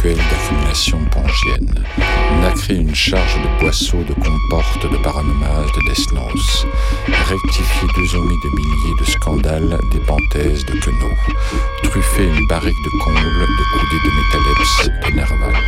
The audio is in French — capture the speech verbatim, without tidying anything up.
rituel d'accumulation pongienne. Nacrer une charge de poisseaux de comporte de paranomase de desnos. Rectifier deux omis de milliers de scandales des panthèses de queneaux. Truffer une barrique de combles de coudées de métalleps de Nerval.